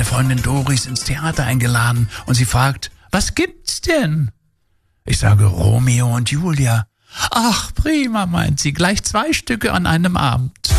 meine Freundin Doris ins Theater eingeladen und sie fragt, was gibt's denn? Ich sage, Romeo und Julia. Ach, prima, meint sie, gleich 2 Stücke an einem Abend.